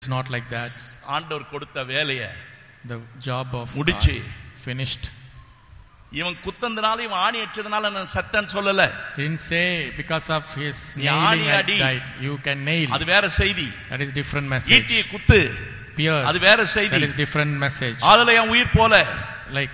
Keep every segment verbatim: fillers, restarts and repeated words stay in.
It's not like that. ஆண்டவர் கொடுத்த வேலையை The job of முடிச்சு finished. இவன் குத்தந்தனால இவன் ஆணி அடிச்சதனால நான் சத்தன்னு சொல்லல. He didn't say because of his நீ nailing ஆணி I அடி. died. You can nail. அது வேற செய்தி. That is different message. ஈட்டியை குத்து. Pierce. அது வேற செய்தி. That is different message. அதுல என் உயிர் போல. Like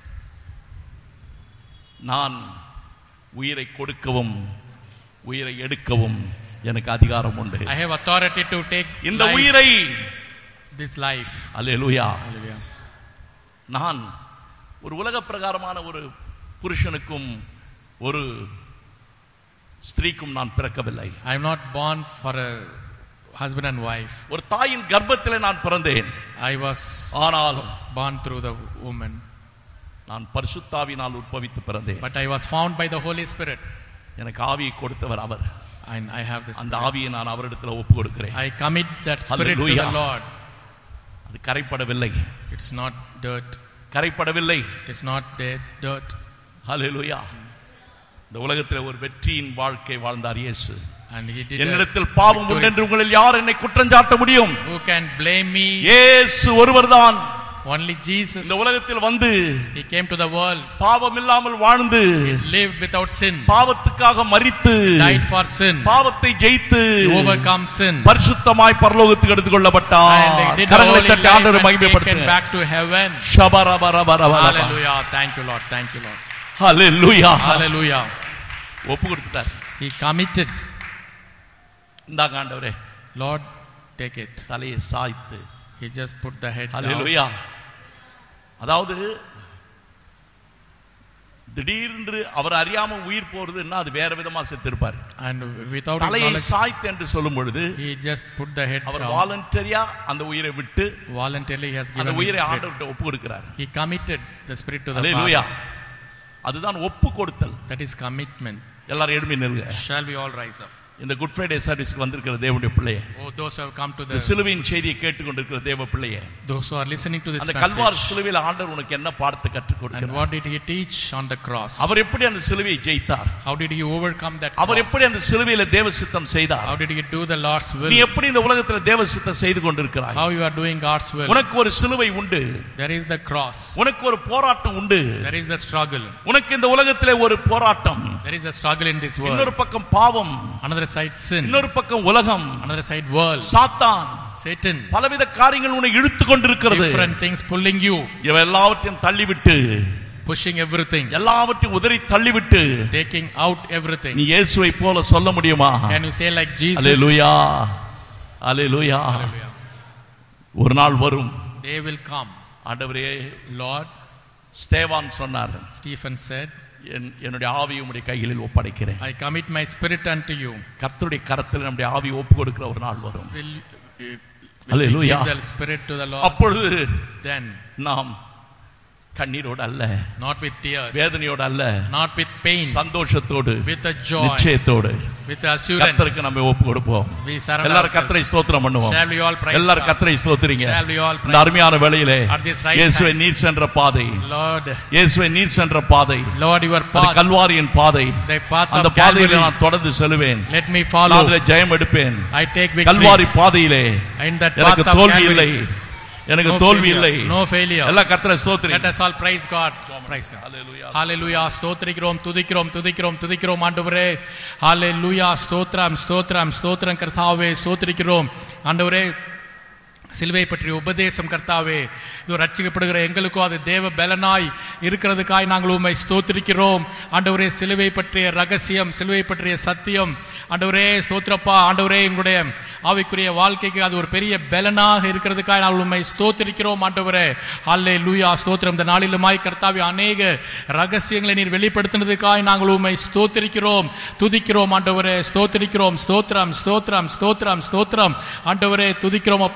நான் உயிரை கொடுக்கவும் உயிரை எடுக்கவும் எனக்கு அதிகாரம் உண்டு. I have authority to take இந்த உயிரை this life. அல்லேலூயா. Hallelujah. நான் ஒரு உலக பிரகாரமான ஒரு புருஷனுக்கும் ஒரு ஸ்திரீக்கும் நான் பிறக்கவில்லை. I am not born for a husband and wife. ஒரு தாயின் கர்ப்பத்திலே நான் பிறந்தேன். I was ஆனால் born through the woman. நான் பரிசுத்தாவினால் உற்பவித்து பிறந்தேன். But I was found by the Holy Spirit. எனக்கு ஆவியை கொடுத்தவர் அவர். And I have this. அந்த ஆவியை நான் அவரிடத்தில் ஒப்பு கொடுக்கிறேன். I commit that spirit to the Lord. அது கரைப்படவில்லை. It's not dirt. கரைப்படவில்லை. It is not dead dirt. ஹல்லேலூயா. இந்த உலகத்தில் ஒரு வெற்றியின் வாழ்க்கை வாழ்ந்தார் இயேசு. And he did. என்னிடத்தில் பாவம் உண்டு என்று உங்களில் யார் என்னை குற்றம் சாட்ட முடியும்? Who can blame me? இயேசு ஒருவர்தான். Only Jesus. இந்த உலகத்தில் வந்து He came to the world. பாவம் இல்லாமல் வாழ்ந்து He lived without sin. பாவத்துக்காக மரித்து Died for sin. பாவத்தை ஜெயித்து He overcome sin. பரிசுத்தமாய் பரலோகத்துக்கு எடுத்துக்கொள்ளப்பட்டார். கரங்களை தட்டி ஆண்டவரை மகிமைப்படுத்துங்க. Back to heaven. ஷபரபரபரபர. Hallelujah. Thank you Lord. Thank you Lord. Hallelujah. Hallelujah. ஒப்பு கொடுத்துட்டார். He committed. இந்தாங்க ஆண்டவரே. Lord, take it. தலையை சாய்த்து. He just put the head down. Hallelujah. அதாவது திடீரென்று அவர் அறியாம உயிர் போறதுன்னா அது வேற விதமா செத்திருப்பார். And without his தலையை knowledge, சாய்த்து என்று சொல்லும் பொழுது he just put the head our down. வாலண்டரியா அந்த உயிரை விட்டு Voluntarily he has அந்த given உயிரை his spirit. ஆண்டவர்கிட்ட ஒப்பு கொடுக்கிறார். He committed the spirit to the Hallelujah. Father. அதுதான் ஒப்பு கொடுத்தல். That is commitment. எல்லாரும் எழும்பி நில்லுங்க. Shall we all rise up? இந்த குட் ஃப்ரைடே சர்வீஸ்க்கு வந்திருக்கிற தேவனுடைய பிள்ளையே, Oh, those who have come to இந்த the, சிலுவையின் செய்தியை கேட்டுக்கொண்டிருக்கிற தேவ பிள்ளையே, those who are listening to this அந்த கல்வாரி message, சிலுவையில் ஆண்டவர் உனக்கு என்ன பாடத்தை கற்றுக் and கொடுக்கிறார்? what did he teach on the cross? அவர் எப்படி அந்த சிலுவையை ஜெயித்தார்? How did he overcome that our cross? எப்படி அந்த சிலுவையில தேவ சித்தம் செய்தார்? How did he do the Lord's will? நீ எப்படி இந்த உலகத்துல தேவ சித்தம் செய்து கொண்டிருக்கிறாய்? How you are doing God's will? உனக்கு ஒரு சிலுவை உண்டு. There is the cross. உனக்கு ஒரு போராட்டம் உண்டு. There is the struggle. உனக்கு இந்த உலகத்திலே ஒரு போராட்டம். There is a struggle in this world. இன்னொரு பக்கம் பாவம், Another side sin. இன்னொரு பக்கம் உலகம், Another side world. சாத்தான், Satan. பலவித காரியங்கள் உன்னை இழுத்து கொண்டிருக்கிறது. Different things pulling you, இவை எல்லாவற்றையும் தள்ளிவிட்டு, pushing everything, எல்லாவற்றையும் உதறி தள்ளிவிட்டு taking out everything. நீ இயேசுவை போல சொல்ல முடியுமா? Can you say like Jesus? Hallelujah, hallelujah. Hallelujah. ஒரு நாள் வரும், Day will come. ஆண்டவரே, Lord, ஸ்தேவான் சொன்னார், Stephen said, என்- என்னுடைய ஆவியை உம்முடைய கைகளில் ஒப்படைக்கிறேன். I commit my spirit unto you. கர்த்தருடைய கரத்தில் நம்முடைய ஆவியை ஒப்பு கொடுக்கிற ஒரு நாள் வரும். Will, uh, will we Hallelujah. give the spirit to the Lord? அப்பொழுது Then, நாம் கண்ணீரோடு அல்ல, not with tears, வேதனையோடு அல்ல, not with pain, சந்தோஷத்தோடு, with a joy, நிச்சயத்தோடு with assurance. கர்த்தருக்கு நம்ம ஒப்பு கொடுப்போம். We surrender எல்லாரும் கர்த்தரை ourselves. ஸ்தோத்திரம் பண்ணுவோம். Shall we all praise எல்லாரும் God? கர்த்தரை ஸ்தோத்திரிங்க. Shall we all praise இந்த அருமையான வேளையிலே at this right இயேசுவை time? நீர் சென்ற பாதை, Lord, இயேசுவை நீர் சென்ற பாதை, Lord, your அது path, கல்வாரியின் பாதை. the path அந்த of பாதையிலே Calvary, நான் தொடர்ந்து செல்வேன். let me நான் follow. அதிலே ஜெயம் எடுப்பேன். I take victory. கல்வாரி பாதையிலே In that எனக்கு path of தோல்வி இல்லை, Calvary, எனக்கு no தோல்வி இல்லை. failure, no failure. எல்லாம் கர்த்தரை Let ஸ்தோத்திரிங்க. us all praise God. Praise God. Hallelujah. Hallelujah. ஸ்தோத்திரிக்கிறோம், துதிக்கிறோம், துதிக்கிறோம், துதிக்கிறோம் ஆண்டவரே. Hallelujah. ஸ்தோத்திரம், ஸ்தோத்திரம், ஸ்தோத்திரம் கர்த்தாவே, ஸ்தோத்திரிக்கிறோம் ஆண்டவரே. சிலுவை பற்றிய உபதேசம் கர்த்தாவே, இது ரட்சிக்கப்படுகிற எங்களுக்கோ அது தேவ பலனாய் இருக்கிறதுக்காய் நாங்கள் உம்மை ஸ்தோத்திரிக்கிறோம் ஆண்டவரே. சிலுவை பற்றிய ரகசியம், சிலுவை பற்றிய சத்தியம் ஆண்டவரே, ஸ்தோத்திரப்பா ஆண்டவரே, எங்களுடைய ஆவிக்குரிய வாழ்க்கைக்கு அது ஒரு பெரிய பலனாக இருக்கிறதுக்காய் நாங்கள் உம்மை ஸ்தோத்திரிக்கிறோம் ஆண்டவரே. ஹல்லேலூயா. ஸ்தோத்திரம். இந்த நாளிலுமாய் கர்த்தாவே அநேக ரகசியங்களை நீர் வெளிப்படுத்தினதுக்காய் நாங்கள் உம்மை ஸ்தோத்திரிக்கிறோம், துதிக்கிறோம் ஆண்டவரே. ஸ்தோத்திரிக்கிறோம். ஸ்தோத்திரம், ஸ்தோத்திரம், ஸ்தோத்திரம், ஸ்தோத்திரம் ஆண்டவரே. துதிக்கிறோம் அப்பா, துதிக்கிறோம்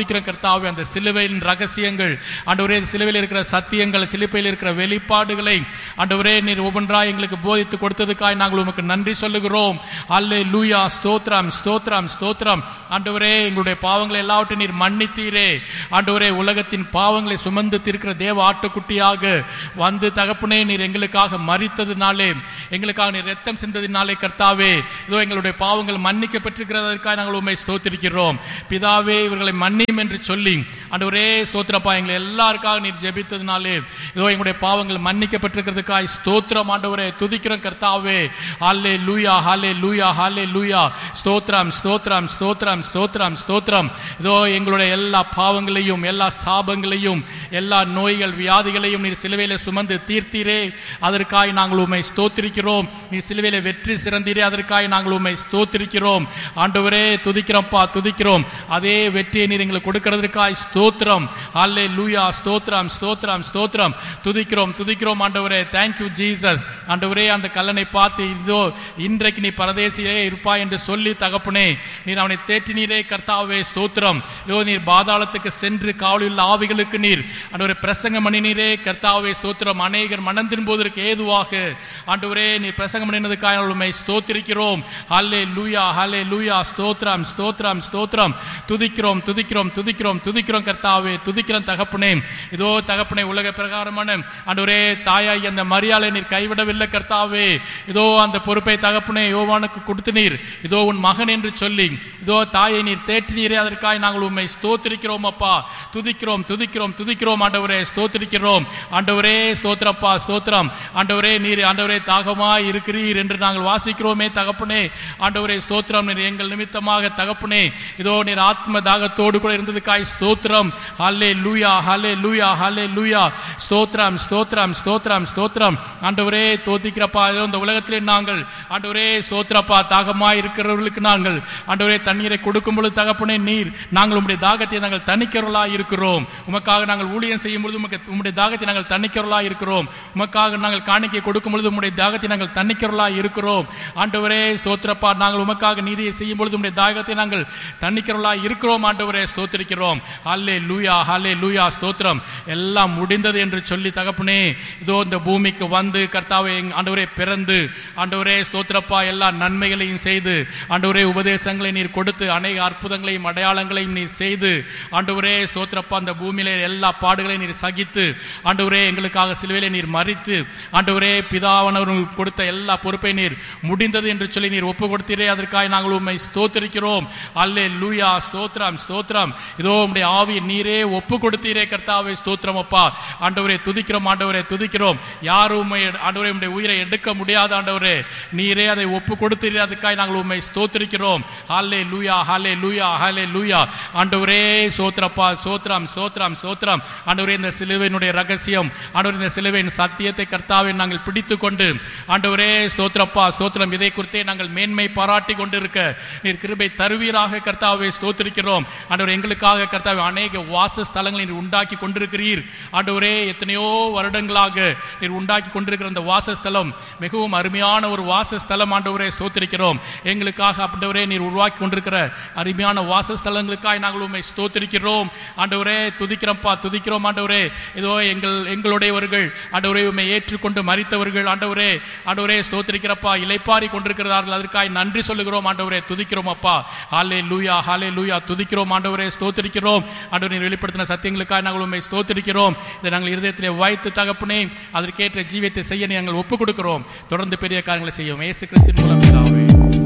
துதிக்கிற கர்த்தாவே, அந்த சிலுவையின் ரகசியங்கள் ஆண்டவரே, சிலுவையில் இருக்கிற சத்தியங்கள், சிலுவையில் இருக்கிற வெளிப்பாடுகளை ஆண்டவரே நீர் ஒவ்வொன்றாய் எங்களுக்கு போதித்து கொடுத்ததுக்காய் நாங்கள் உமக்கு நன்றி சொல்லுகிறோம். அல்லேலூயா, ஸ்தோத்திரம் ஸ்தோத்திரம் ஸ்தோத்திரம். ஆண்டவரே, எங்களுடைய பாவங்களை எல்லாவற்றையும் நீர் மன்னித்தீரே. ஆண்டவரே, உலகத்தின் பாவங்களை சுமந்து தீர்க்கிற தேவ ஆட்டுக்குட்டியாக வந்து தகப்பனே நீர் எங்களுக்காக மரித்ததினாலே, எங்களுக்காக நீர் ரத்தம் சிந்ததினாலே கர்த்தாவே, இதோ எங்களுடைய பாவங்கள் மன்னிக்கப்பட்டிருக்கிறதற்காக நாங்கள் உம்மை ஸ்தோத்திரிக்கிறோம். பிதாவே, இவர்களை மன்னியும் என்று சொல்லி ஆண்டவரே ஸ்தோத்திரப்பா, எங்களை எல்லாருக்காக நீர் ஜெபித்ததினாலே இதோ எங்களுடைய பாவங்கள் மன்னிக்கப்பட்டிருக்கிறதுக்காய் ஸ்தோத்திரம். ஆண்டவரே, துதிக்கிறோம் கர்த்தாவே. அல்லேலூயா, ஹல்லேலூயா, ஹல்லேலூயா. ஸ்தோத்திரம் ஸ்தோத்திரம் ஸ்தோத்திரம் ஸ்தோத்திரம் ஸ்தோத்திரம். இதோ எங்களுடைய எல்லா பாவங்களையும், எல்லா சாபங்களையும், எல்லா நோய்கள் வியாதிகளையும் நீர் சிலுவையிலே சுமந்து தீர்த்தீரே, அதற்காக நாங்கள் உம்மை ஸ்தோத்திரிக்கிறோம். நீ சிலுவையிலே வெற்றி சிறந்தீரே, அதற்காக நாங்கள் உம்மை ஸ்தோத்திரிக்கிறோம். ஆண்டவரே, துதிக்கிறோம்ப்பா, துதிக்கிறோம். அதே வெற்றியை நீர் எங்களுக்கு கொடுக்கிறதுக்காய் ஸ்தோத்திரம். அல்லேலூயா, ஸ்தோத்திரம் ஸ்தோத்திரம் ஸ்தோத்திரம். துதிக்கிறோம் துதிக்கிறோம் ஆண்டவரே. Thank you Jesus. ஆண்டவரே, அந்த கல்லனை பார்த்து இதோ இன்றைக்கு நீ பரதேசியே இருப்பாய் என்று சொல்லி தகப்பனே நீர் அவனை தேற்றினீரே கர்த்தாவே, ஸ்தோத்திரம். இதோ நீர் பாதாளத்துக்கு சென்று காவலில் ஆவிகளுக்கு நீர் ஆண்டவரே பிரசங்கம் பண்ணினீரே கர்த்தாவே, ஸ்தோத்திரம். அநேகர் மனம் திரும்புவதற்கு ஏதுவாக ஆண்டவரே நீர் பிரசங்கம் பண்ணினதுக்காக உம்மை ஸ்தோத்திரிக்கிறோம். ஹல்லேலூயா, ஹல்லேலூயா. ஸ்தோத்திரம் ஸ்தோத்திரம் ஸ்தோத்திரம். துதிக்கிறோம் துதிக்கிறோம் துதிக்கிறோம் துதிக்கிறோம் கர்த்தாவே, துதிக்கிறோம் தகப்பனே. இதோ தகப்பனே, உலக பிரகாரமான ஆண்டவரே தாயாய் அந்த மரியாளை நீர் கைவிடவில்லை கர்த்தாவே. இதோ அந்த பொறுப்பை தகப்பனே யோவானுக்கு கொடுத்து நீர் இதோ உன் மகன் என்று சொல்லி இதோ தாயை நீர் தேற்றினீரே, அதற்காக நாங்கள் உம்மை ஸ்தோத்திரிக்கிறோம் அப்பா. துதிக்கிறோம் துதிக்கிறோம் துதிக்கிறோம் ஆண்டவரே, ஸ்தோத்திரிக்கிறோம் ஆண்டவரே. ஸ்தோத்திரப்பா, ஸ்தோத்திரம் ஆண்டவரே. நீர் ஆண்டவரே தாகமாய் இருக்கிறீர் என்று நாங்கள் வாசிக்கிறோமே தகப்பனே. ஆண்டவரே ஸ்தோத்திரம். நீர் எங்கள் நிமித்தமாக தகப்பனே இதோ நீர் ஆத்ம தாகத்தோடு கூட இருந்ததுக்காய் ஸ்தோத்திரம். ஹல்லேலூயா, ஹல்லேலூயா, ஹல்லேலூயா. ஸ்தோத்திரம் ஸ்தோத்திரம் ஸ்தோத்திரம் ஸ்தோத்திரம். ஆண்டவரே தோத்திக்கிறப்பா, இந்த உலகத்திலே நாங்கள் ஆண்டவரே ஸ்தோத்திரப்பா தாகமாய் இருக்கிறவர்களுக்கு நாங்கள் ஆண்டவரே தண்ணீரை கொடுக்கும் பொழுது தகப்பனே நீர் நாங்கள் உம்முடைய தாகத்தை நாங்கள் தணிக்கிறவர்களாய் இருக்கிறோம். உமக்காக நாங்கள் ஊழியம் செய்யும் பொழுது உமக்கு உம்முடைய தாகத்தை நாங்கள் தணிக்கிறவர்களாய் இருக்கிறோம். உமக்காக நாங்கள் காணிக்கை கொடுக்கும் பொழுது உம்முடைய தாகத்தை நாங்கள் தணிக்கிறவர்களாய் இருக்கிறோம். ஆண்டவரே ஸ்தோத்திரப்பா, நாங்கள் உமக்காக நீதியை செய்யும் பொழுது உம்முடைய தாகத்தை நாங்கள் தணிக்கிறவர்களாய் இருக்கிறோம். ஆண்டவரே ஸ்தோத்திரிக்கிறோம். ஹல்லேலூயா, ஹல்லேலூயா. ஸ்தோத்திரம். எல்லாம் முடிந்தது என்று சொல்லி தகப்பனே இதோ இந்த பூமிக்கு வந்து கர்த்தாவே ஆண்டவரே பிறந்து ஆண்டவரே ஸ்தோத்திரப்பா எல்லா நன்மைகளையும் செய்து ஆண்டவரே உபதேசங்களை நீர் கொடுத்து அநேக அற்புதங்களையும் அடையாளங்களையும் நீர் செய்து ஆண்டவரே ஸ்தோத்திரப்பா அந்த பூமியிலே எல்லா பாடுகளையும் நீர் சகித்து ஆண்டவரே எங்களுக்காக சிலுவையிலே நீர் மரித்து ஆண்டவரே பிதாவானவர்களுக்கு கொடுத்த எல்லா பொறுப்பை நீர் முடிந்தது என்று சொல்லி நீர் ஒப்பு கொடுத்தீரே, அதற்காக நாங்கள் உம்மை ஸ்தோத்திரிக்கிறோம். அல்லேலூயா, ஸ்தோத்திரம் ஸ்தோத்திரம். இதோ உம்முடைய ஆவியை நீரே ஒப்பு கொடுத்தீரே கர்த்தாவே, ஸ்தோத்திரம் அப்பா. ஆண்டவரே துதிக்கிறோம், ஆண்டவரே துதிக்கிறோம். யாரும் ஆண்டவரே உம்முடைய உயிரை எடுக்க முடியாத ஆண்டவரே நீரே அதை ஒப்பு கொடுத்தீரே, அதுக்காக நாங்கள் உம்மை ஸ்தோத்திரிக்கிறோம். ஹல்லேலூயா, ஹல்லேலூயா, ஹல்லேலூயா. ஆண்டவரே ஸ்தோத்திரப்பா, ஸ்தோத்திரம் ஸ்தோத்திரம் ஸ்தோத்திரம். ஆண்டவரே இந்த சிலுவையினுடைய ரகசியம் ஆண்டவரே இந்த சிலுவையின் சத்தியத்தை கர்த்தாவே நாங்கள் பிடித்துக் கொண்டு ஆண்டவரே ஸ்தோத்திரப்பா ஸ்தோத்திரம் இதை குறித்தே நாங்கள் மேன்மை பாராட்டி கொண்டிருக்க நீர் கிருபை தருவீராக கர்த்தாவே, ஸ்தோத்திரிக்கிறோம். ஆண்டவரே எங்களுக்காக கர்த்தாவே அநேக வாசஸ்தலங்களை நீர் உண்டாக்கி கொண்டிருக்கிறீர். ஆண்டவரே எத்தனையோ வருடங்களாக நீர் உண்டாக்கி கொண்டிருக்கிற அந்த வாசஸ்தலம் மிகவும் அருமையான ஒரு வாசஸ்தலம். ஆண்டவரே ஸ்தோத்திரிக்கிறோம். எங்களுக்காக ஆண்டவரே நீர் உருவாக்கி கொண்டிருக்கிற அருமையான வாசஸ்தலங்களுக்காக நாங்கள் உம்மை ஸ்தோத்திரிக்கிறோம். ஆண்டவரே துதிக்கிறோம்ப்பா, துதிக்கிறோம். ஆண்டவரே இதோ எங்கள் எங்களுடையவர்கள் ஆண்டவரே உம்மை ஏற்றுக்கொண்டு மரித்தவர்கள் ஆண்டவரே ஆண்டவரே ஸ்தோத்திரிக்கிறப்பா இளைப்பாரி கொண்டிருக்கிறார்கள், அதற்காக நன்றி சொல்லுகிறோம். ஆண்டவரே துதிக்கிறோம் அப்பா. ஹல்லேலூயா, ஹல்லேலூயா. துதிக்கிறோம் ஆண்டவரே, ஸ்தோத்திரிக்கிறோம். ஆண்டவரே நீர் வெளிப்படுத்தின சத்தியங்களுக்காக நாங்கள் உம்மை ஸ்தோத்திரிக்கிறோம். இதை நாங்கள் இருதயத்திலே வைத்து தகப்பனே அதற்கேற்ற ஜீவியத்தை செய்ய நாங்கள் ஒப்புக் கொடுக்கிறோம். தொடர்ந்து பெரிய காரியங்களை செய்யும் இயேசு கிறிஸ்துவின் மூலம் பிதாவே.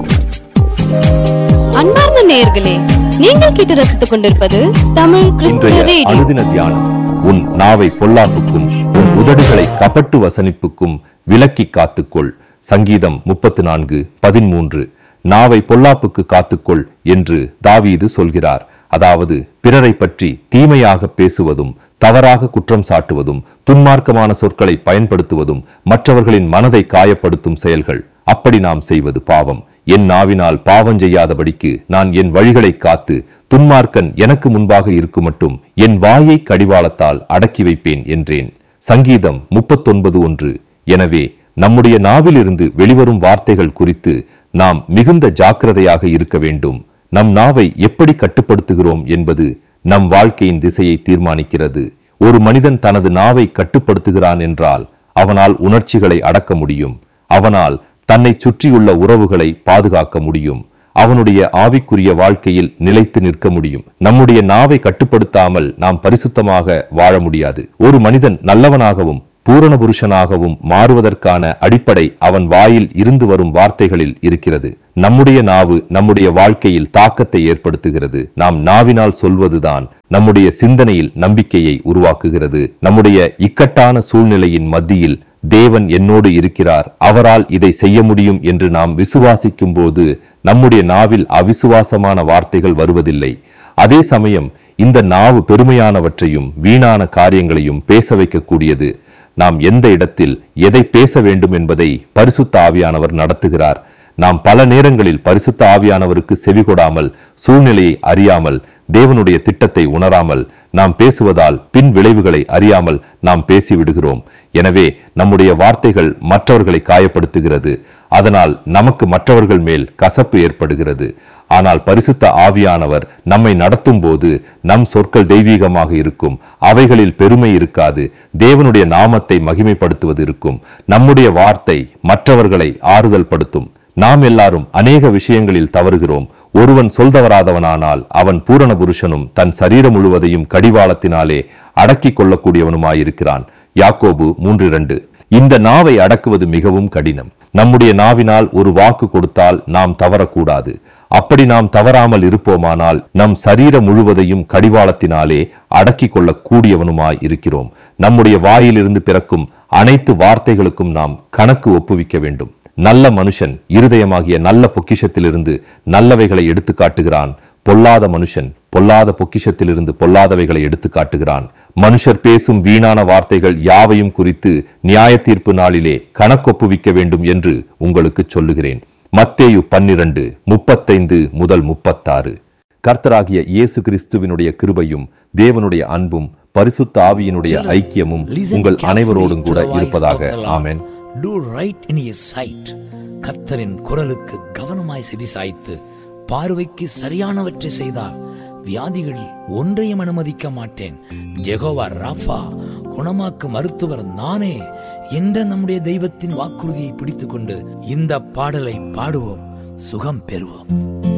அன்பார்ந்த நேயர்களே, நீங்கள் கேட்டு ரசித்துக் கொண்டிருப்பது தமிழ் கிறிஸ்துவ ரேடியோ. அனுதின தியானம். உன் நாவை பொல்லாப்புக்கும் உன் உதடுகளை கபட்டு வசனிப்புக்கும் விலக்கி காத்துக்கொள். சங்கீதம் முப்பத்து நான்கு பதிமூன்று. நாவை பொல்லாப்புக்கு காத்துக்கொள் என்று தாவீது சொல்கிறார். அதாவது பிறரை பற்றி தீமையாக பேசுவதும், தவறாக குற்றம் சாட்டுவதும், துன்மார்க்கமான சொற்களை பயன்படுத்துவதும் மற்றவர்களின் மனதை காயப்படுத்தும் செயல்கள். அப்படி நாம் செய்வது பாவம். என் நாவினால் பாவம் செய்யாதபடிக்கு நான் என் வழிகளை காத்து துன்மார்க்கன் எனக்கு முன்பாக இருக்கும் மட்டும் என் வாயை கடிவாளத்தால் அடக்கி வைப்பேன் என்றேன். சங்கீதம் முப்பத்தொன்பது ஒன்று. எனவே நம்முடைய நாவிலிருந்து வெளிவரும் வார்த்தைகள் குறித்து நாம் மிகுந்த ஜாக்கிரதையாக இருக்க வேண்டும். நம் நாவை எப்படி கட்டுப்படுத்துகிறோம் என்பது நம் வாழ்க்கையின் திசையை தீர்மானிக்கிறது. ஒரு மனிதன் தனது நாவை கட்டுப்படுத்துகிறான் என்றால் அவனால் உணர்ச்சிகளை அடக்க முடியும். அவனால் தன்னை சுற்றியுள்ள உறவுகளை பாதுகாக்க முடியும். அவனுடைய ஆவிக்குரிய வாழ்க்கையில் நிலைத்து நிற்க முடியும். நம்முடைய நாவை கட்டுப்படுத்தாமல் நாம் பரிசுத்தமாக வாழ முடியாது. ஒரு மனிதன் நல்லவனாகவும் பூரண புருஷனாகவும் மாறுவதற்கான அடிப்படை அவன் வாயில் இருந்து வரும் வார்த்தைகளில் இருக்கிறது. நம்முடைய நாவு நம்முடைய வாழ்க்கையில் தாக்கத்தை ஏற்படுத்துகிறது. நாம் நாவினால் சொல்வதுதான் நம்முடைய சிந்தனையில் நம்பிக்கையை உருவாக்குகிறது. நம்முடைய இக்கட்டான சூழ்நிலையின் மத்தியில் தேவன் என்னோடு இருக்கிறார், அவரால் இதை செய்ய முடியும் என்று நாம் விசுவாசிக்கும் போது நம்முடைய நாவில் அவிசுவாசமான வார்த்தைகள் வருவதில்லை. அதே சமயம் இந்த நாவு பெருமையானவற்றையும் வீணான காரியங்களையும் பேச வைக்கக்கூடியது. நாம் எந்த இடத்தில் எதை பேச வேண்டும் என்பதை பரிசுத்த ஆவியானவர் நடத்துகிறார். நாம் பல நேரங்களில் பரிசுத்த ஆவியானவருக்கு செவிகொடாமல், சூழ்நிலையை அறியாமல், தேவனுடைய திட்டத்தை உணராமல் நாம் பேசுவதால் பின் விளைவுகளை அறியாமல் நாம் பேசிவிடுகிறோம். எனவே நம்முடைய வார்த்தைகள் மற்றவர்களை காயப்படுத்துகிறது. அதனால் நமக்கு மற்றவர்கள் மேல் கசப்பு ஏற்படுகிறது. ஆனால் பரிசுத்த ஆவியானவர் நம்மை நடத்தும் போது நம் சொற்கள் தெய்வீகமாக இருக்கும். அவைகளில் பெருமை இருக்காது. தேவனுடைய நாமத்தை மகிமைப்படுத்துவது இருக்கும். நம்முடைய வார்த்தை மற்றவர்களை ஆறுதல் படுத்தும். நாம் எல்லாரும் அநேக விஷயங்களில் தவறுகிறோம். ஒருவன் சொல்தவராதவனானால் அவன் பூரண புருஷனும் தன் சரீரம் முழுவதையும் கடிவாளத்தினாலே அடக்கிக் கொள்ளக்கூடியவனுமாயிருக்கிறான். யாக்கோபு மூன்று இரண்டு. இந்த நாவை அடக்குவது மிகவும் கடினம். நம்முடைய நாவினால் ஒரு வாக்கு கொடுத்தால் நாம் தவறக்கூடாது. அப்படி நாம் தவறாமல் இருப்போமானால் நம் சரீரம் முழுவதையும் கடிவாளத்தினாலே அடக்கிக் கொள்ள கூடியவனுமாய் இருக்கிறோம். நம்முடைய வாயிலிருந்து பிறக்கும் அனைத்து வார்த்தைகளுக்கும் நாம் கணக்கு ஒப்புவிக்க வேண்டும். நல்ல மனுஷன் இருதயமாகிய நல்ல பொக்கிஷத்திலிருந்து நல்லவைகளை எடுத்து காட்டுகிறான். பொல்லாத மனுஷன் பொல்லாத பொக்கிஷத்திலிருந்து பொல்லாதவைகளை எடுத்து காட்டுகிறான். மனுஷர் பேசும் வீணான வார்த்தைகள் யாவையும் குறித்து நியாய தீர்ப்பு நாளிலே கணக்கொப்புவிக்க வேண்டும் என்று உங்களுக்கு சொல்லுகிறேன். மத்தேயு பன்னிரண்டு முப்பத்தைந்து முதல் முப்பத்தாறு. கர்த்தராகிய இயேசு கிறிஸ்துவினுடைய கிருபையும் தேவனுடைய அன்பும் பரிசுத்த ஆவியினுடைய ஐக்கியமும் உங்கள் அனைவரோடும் கூட இருப்பதாக. ஆமென். Do right in his sight. கர்த்தரின் குரலுக்கு கவனமாய் செவிசாய்த்து பார்வைக்கு சரியானவற்றை செய்தால் வியாதிகளில் ஒன்றையும் அனுமதிக்க மாட்டேன். யெகோவா ராஃபா, குணமாக்கு மருத்துவர் நானே என்ற நம்முடைய தெய்வத்தின் வாக்குறுதியை பிடித்துக் கொண்டு இந்த பாடலை பாடுவோம், சுகம் பெறுவோம்.